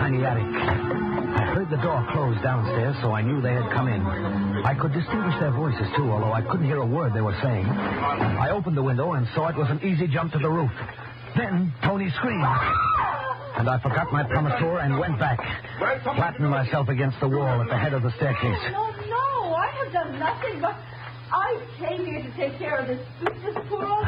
tiny attic. I heard the door close downstairs, so I knew they had come in. I could distinguish their voices, too, although I couldn't hear a word they were saying. I opened the window and saw it was an easy jump to the roof. Then Tony screamed. And I forgot my promisor and went back, flattened myself against the wall at the head of the staircase. No, I have done nothing but... I came here to take care of this poor old